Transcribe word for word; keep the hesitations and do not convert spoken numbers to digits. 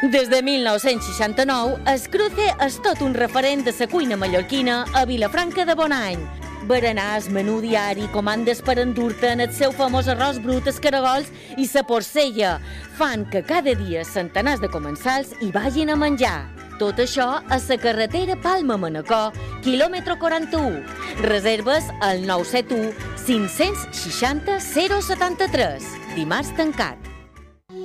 Des de mil nou-cents seixanta-nou, es Cruce és tot un referent de la cuina mallorquina a Vilafranca de Bonany. Berenars, menú diari, comandes per endur-te en el seu famós arròs brut, escaragols i la porcella fan que cada dia centenars de comensals hi vagin a menjar. Tot això a la carretera Palma-Manacor, quilòmetre quaranta-u. Reserves al nou set u cinc seixanta zero setanta-tres. Dimarts tancat.